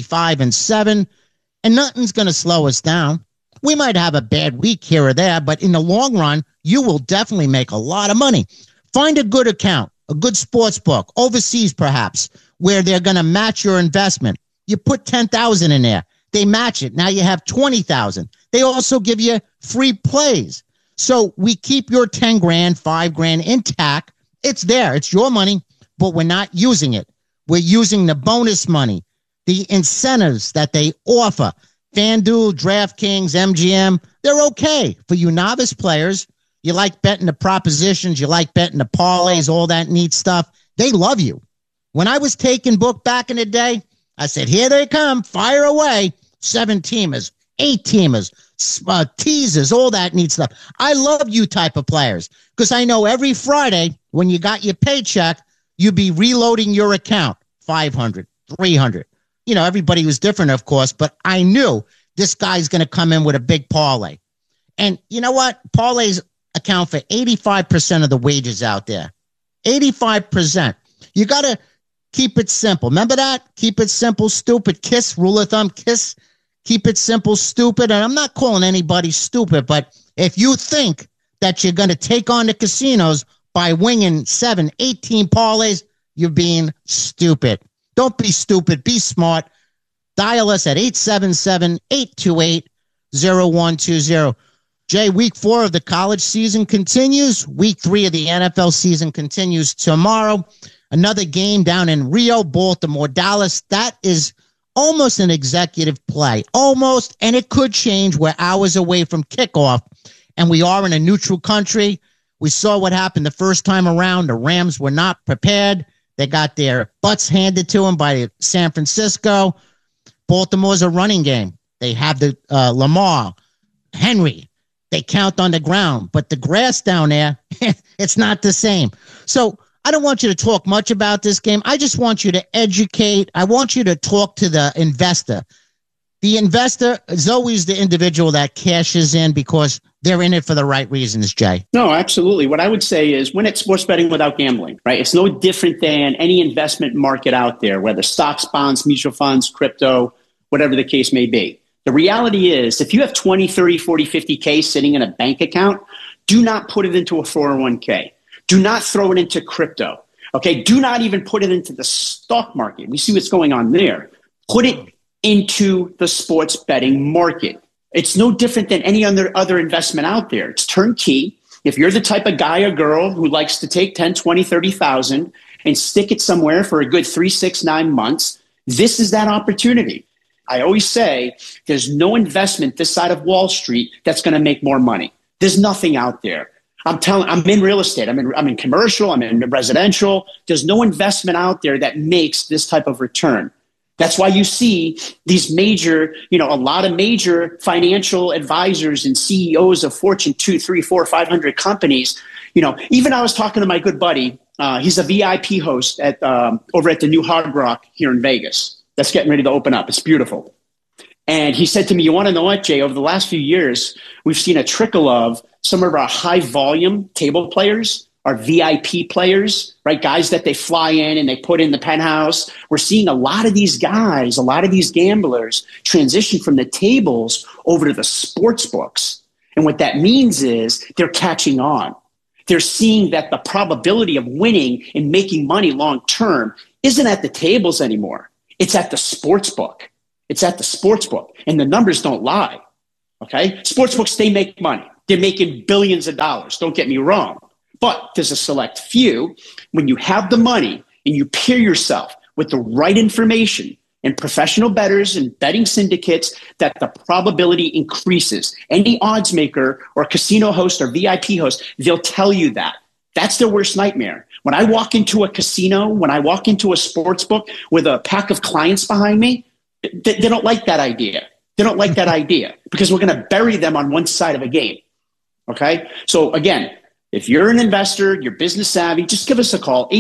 25-7, and nothing's going to slow us down. We might have a bad week here or there, but in the long run, you will definitely make a lot of money. Find a good account, a good sports book, overseas perhaps, where they're going to match your investment. You put $10,000 in there. They match it. Now you have $20,000. They also give you free plays. So we keep your 10 grand, 5 grand intact. It's there. It's your money, but we're not using it. We're using the bonus money, the incentives that they offer. FanDuel, DraftKings, MGM, they're okay for you novice players. You like betting the propositions. You like betting the parlays, all that neat stuff. They love you. When I was taking book back in the day, I said, here they come, fire away. 7-teamers, 8-teamers, teasers, all that neat stuff. I love you type of players because I know every Friday when you got your paycheck, you'd be reloading your account, 500, 300. You know, everybody was different, of course, but I knew this guy's going to come in with a big parlay. And you know what? Parlays account for 85% of the wages out there. 85%. You got to keep it simple. Remember that? Keep it simple, stupid. KISS, rule of thumb, KISS. Keep it simple, stupid. And I'm not calling anybody stupid, but if you think that you're going to take on the casinos by winging 7, 18 parlays, you're being stupid. Don't be stupid. Be smart. Dial us at 877-828-0120. Jay, week 4 of the college season continues. Week 3 of the NFL season continues tomorrow. Another game down in Rio, Baltimore, Dallas. That is almost an executive play. Almost, and it could change. We're hours away from kickoff, and we are in a neutral country. We saw what happened the first time around. The Rams were not prepared. They got their butts handed to them by San Francisco. Baltimore's a running game. They have the Lamar, Henry. They count on the ground, but the grass down there, it's not the same. So I don't want you to talk much about this game. I just want you to educate. I want you to talk to the investor. The investor is always the individual that cashes in because they're in it for the right reasons, Jay. No, absolutely. What I would say is win at sports betting without gambling, right? It's no different than any investment market out there, whether stocks, bonds, mutual funds, crypto, whatever the case may be. The reality is if you have 20, 30, 40, 50K sitting in a bank account, do not put it into a 401k. Do not throw it into crypto. Okay. Do not even put it into the stock market. We see what's going on there. Put it into the sports betting market. It's no different than any other investment out there. It's turnkey. If you're the type of guy or girl who likes to take 10, 20, 30,000 and stick it somewhere for a good 3, 6, 9 months, this is that opportunity. I always say there's no investment this side of Wall Street that's going to make more money. There's nothing out there. I'm in real estate. I'm in commercial. I'm in residential. There's no investment out there that makes this type of return. That's why you see these major, a lot of major financial advisors and CEOs of Fortune 2, 3, 4, 500 companies. Even I was talking to my good buddy. He's a VIP host over at the new Hard Rock here in Vegas. That's getting ready to open up. It's beautiful. And he said to me, you want to know what, Jay? Over the last few years, we've seen a trickle of some of our high volume table players, our VIP players, right? Guys that they fly in and they put in the penthouse. We're seeing a lot of these guys, a lot of these gamblers transition from the tables over to the sports books. And what that means is they're catching on. They're seeing that the probability of winning and making money long term isn't at the tables anymore. It's at the sports book. It's at the sports book. And the numbers don't lie. Okay? Sports books, they make money. They're making billions of dollars. Don't get me wrong. But there's a select few. When you have the money and you pair yourself with the right information and professional bettors and betting syndicates, that the probability increases. Any odds maker or casino host or VIP host, they'll tell you that. That's their worst nightmare. When I walk into a casino, when I walk into a sports book with a pack of clients behind me, they don't like that idea. They don't like that idea because we're going to bury them on one side of a game. Okay? So again, if you're an investor, you're business savvy, just give us a call,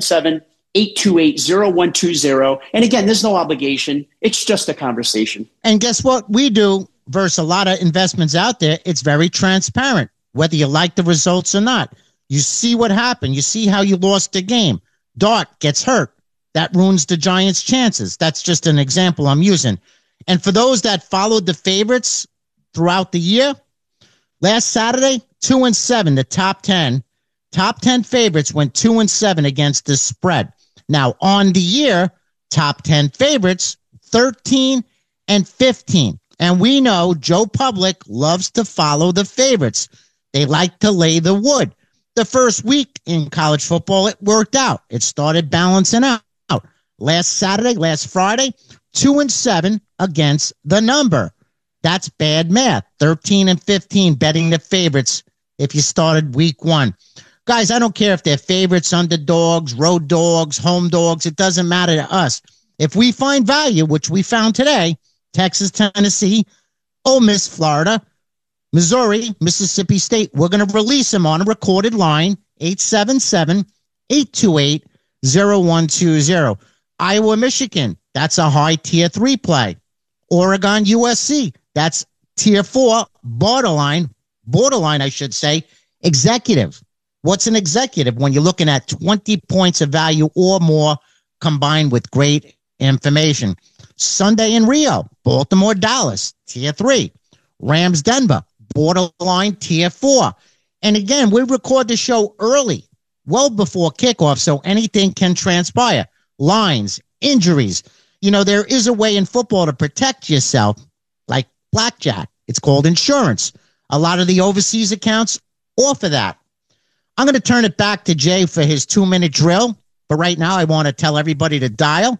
877-828-0120. And again, there's no obligation. It's just a conversation. And guess what we do versus a lot of investments out there? It's very transparent, whether you like the results or not. You see what happened. You see how you lost the game. Dart gets hurt. That ruins the Giants' chances. That's just an example I'm using. And for those that followed the favorites throughout the year, last Saturday, 2-7, the top 10 favorites went 2-7 against the spread. Now, on the year, top 10 favorites, 13-15. And we know Joe Public loves to follow the favorites. They like to lay the wood. The first week in college football, it worked out. It started balancing out. Last Saturday, last Friday, 2-7 against the number. That's bad math. 13-15 betting the favorites if you started week one. Guys, I don't care if they're favorites, underdogs, road dogs, home dogs. It doesn't matter to us. If we find value, which we found today, Texas, Tennessee, Ole Miss, Florida, Missouri, Mississippi State, we're going to release them on a recorded line, 877-828-0120. Iowa, Michigan, that's a high tier 3 play. Oregon, USC, that's tier 4, borderline, I should say, executive. What's an executive? When you're looking at 20 points of value or more combined with great information. Sunday in Rio, Baltimore, Dallas, tier 3. Rams, Denver, borderline tier 4. And again, we record the show early, well before kickoff, so anything can transpire. Lines, injuries. You know, there is a way in football to protect yourself, like blackjack. It's called insurance. A lot of the overseas accounts offer that. I'm going to turn it back to Jay for his 2-minute drill. But right now, I want to tell everybody to dial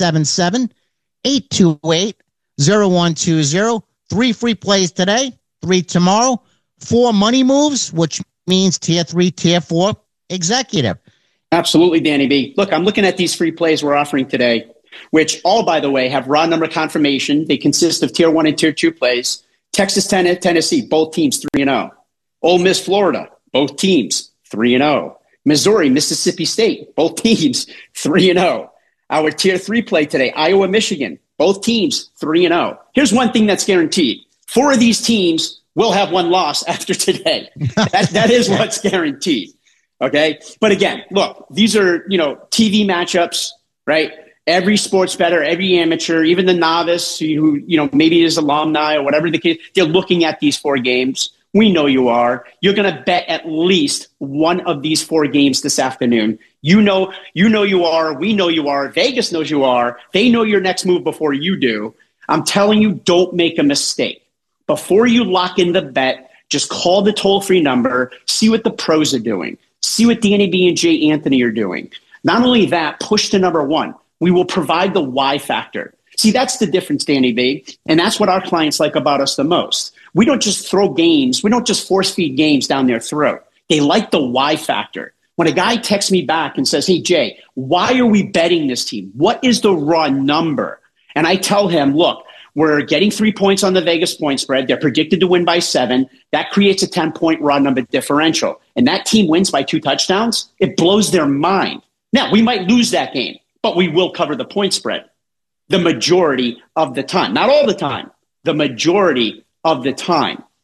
877-828-0120. 3 free plays today, 3 tomorrow, 4 money moves, which means tier 3, tier 4 executive. Absolutely, Danny B. Look, I'm looking at these free plays we're offering today, which all, by the way, have raw number confirmation. They consist of tier 1 and tier 2 plays. Texas, Tennessee, both teams 3-0. Ole Miss, Florida, both teams 3-0. Missouri, Mississippi State, both teams 3-0. Our tier 3 play today, Iowa, Michigan, both teams 3-0. Here's one thing that's guaranteed. 4 of these teams will have 1 loss after today. That is what's guaranteed. Okay. But again, look, these are, TV matchups, right? Every sports bettor, every amateur, even the novice who, maybe is alumni or whatever the case, they're looking at these 4 games. We know you are. You're going to bet at least one of these 4 games this afternoon. You know you are. We know you are. Vegas knows you are. They know your next move before you do. I'm telling you, don't make a mistake. Before you lock in the bet, just call the toll-free number, see what the pros are doing. See what Danny B and Jay Anthony are doing. Not only that, push to number 1. We will provide the why factor. See, that's the difference, Danny B. And that's what our clients like about us the most. We don't just throw games. We don't just force feed games down their throat. They like the why factor. When a guy texts me back and says, hey, Jay, why are we betting this team? What is the raw number? And I tell him, look, we're getting 3 points on the Vegas point spread. They're predicted to win by 7. That creates a 10-point raw number differential. And that team wins by 2 touchdowns. It blows their mind. Now, we might lose that game, but we will cover the point spread the majority of the time. Not all the time, the majority of the time.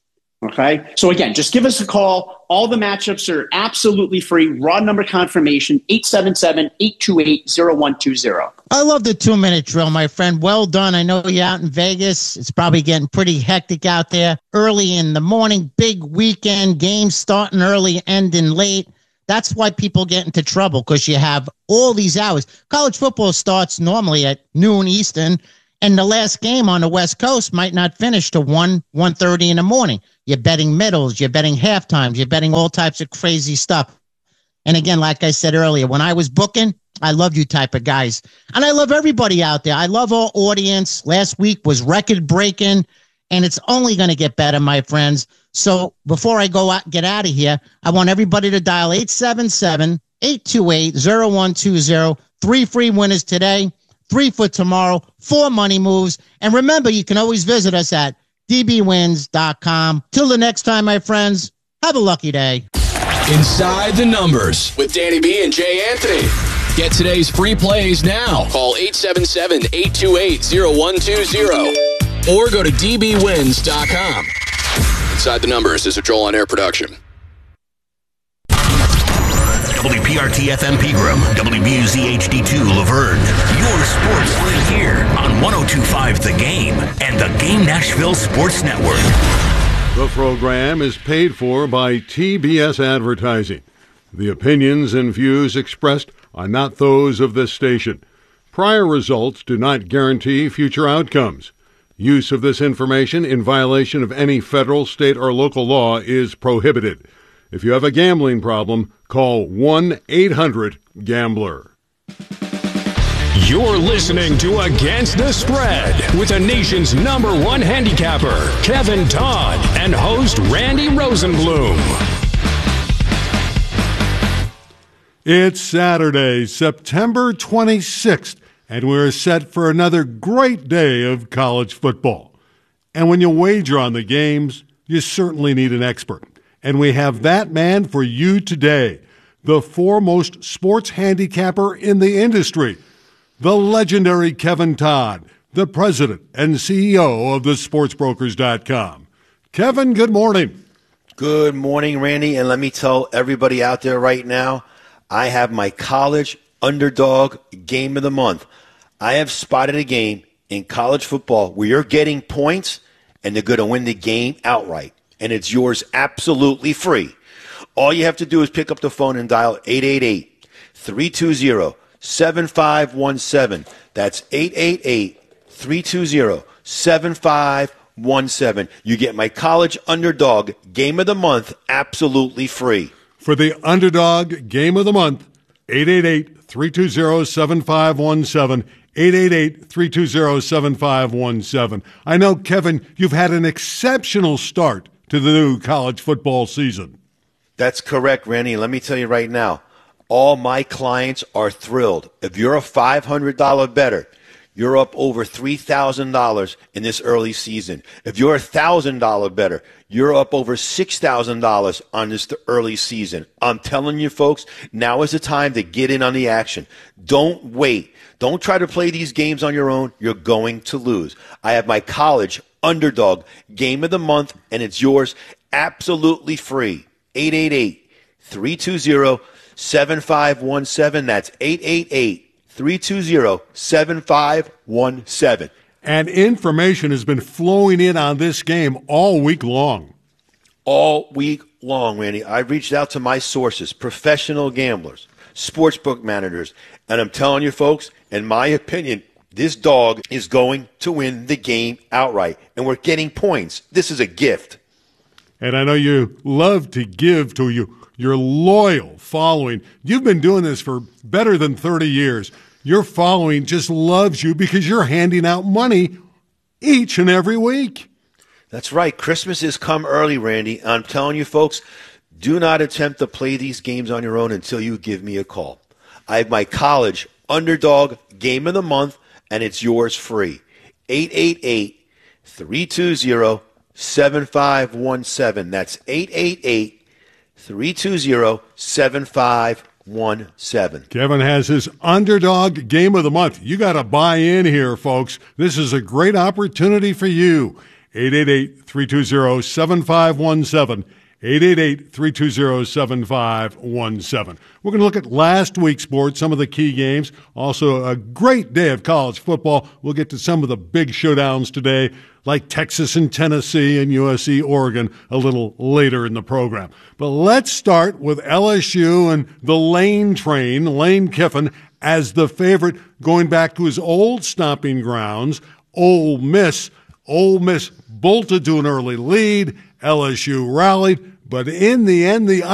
Okay. So again, just give us a call. All the matchups are absolutely free. Raw number confirmation, 877-828-0120. I love the 2-minute drill, my friend. Well done. I know you're out in Vegas. It's probably getting pretty hectic out there. Early in the morning, big weekend, games starting early, ending late. That's why people get into trouble, because you have all these hours. College football starts normally at noon Eastern, and the last game on the West Coast might not finish till 1:30 in the morning. You're betting middles, you're betting halftimes, you're betting all types of crazy stuff. And again, like I said earlier, when I was booking, I love you type of guys. And I love everybody out there. I love our audience. Last week was record-breaking, and it's only going to get better, my friends. So before I get out of here, I want everybody to dial 877-828-0120. 3 free winners today, 3 for tomorrow, 4 money moves. And remember, you can always visit us at dbwins.com. Till the next time, my friends, have a lucky day. Inside the Numbers with Danny B and Jay Anthony. Get today's free plays now. Call 877-828-0120 or go to dbwins.com. Inside the Numbers is a Joel on Air production. WPRT-FM Pegram, WBUZ-HD2 Laverne. Your sports live here on 102.5 The Game and the Game Nashville Sports Network. The program is paid for by TBS Advertising. The opinions and views expressed are not those of this station. Prior results do not guarantee future outcomes. Use of this information in violation of any federal, state, or local law is prohibited. If you have a gambling problem, call 1-800-GAMBLER. You're listening to Against the Spread with the nation's #1 handicapper, Kevin Todd, and host Randy Rosenblum. It's Saturday, September 26th, and we're set for another great day of college football. And when you wager on the games, you certainly need an expert. And we have that man for you today, the foremost sports handicapper in the industry, the legendary Kevin Todd, the president and CEO of the sportsbrokers.com. Kevin, good morning. Good morning, Randy. And let me tell everybody out there right now, I have my college underdog game of the month. I have spotted a game in college football where you're getting points and they're going to win the game outright. And it's yours absolutely free. All you have to do is pick up the phone and dial 888-320-7517. That's 888-320-7517. You get my college underdog game of the month absolutely free. For the underdog game of the month, 888-320-7517. 888-320-7517. I know, Kevin, you've had an exceptional start to the new college football season. That's correct, Randy. Let me tell you right now, all my clients are thrilled. If you're a $500 bettor, you're up over $3,000 in this early season. If you're a $1,000 bettor, you're up over $6,000 on this early season. I'm telling you, folks, now is the time to get in on the action. Don't wait. Don't try to play these games on your own. You're going to lose. I have my college underdog game of the month, and it's yours absolutely free. 888-320-7517. That's 888-320-7517. And information has been flowing in on this game all week long. All week long, Randy. I reached out to my sources, professional gamblers, sportsbook managers, and I'm telling you, folks, in my opinion, this dog is going to win the game outright, and we're getting points. This is a gift. And I know you love to give to your loyal following. You've been doing this for better than 30 years. Your following just loves you because you're handing out money each and every week. That's right. Christmas has come early, Randy. I'm telling you, folks, do not attempt to play these games on your own until you give me a call. I have my college underdog game of the month, and it's yours free. 888-320-7517. That's 888-320-7517. Kevin has his underdog game of the month. You got to buy in here, folks. This is a great opportunity for you. 888-320-7517. 888-320-7517. We're going to look at last week's sports, some of the key games. Also, a great day of college football. We'll get to some of the big showdowns today, like Texas and Tennessee and USC, Oregon, a little later in the program. But let's start with LSU and the Lane train, Lane Kiffin, as the favorite, going back to his old stomping grounds, Ole Miss. Ole Miss bolted to an early lead. LSU rallied. But in the end, the